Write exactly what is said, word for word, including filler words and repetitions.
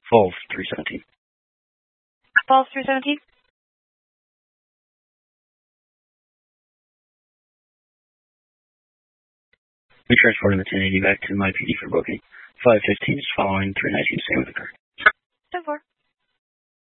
Falls three seventeen. Falls three seventeen. We transporting the ten eighty back to my P D for booking. five fifteen is following three nineteen, same with the car.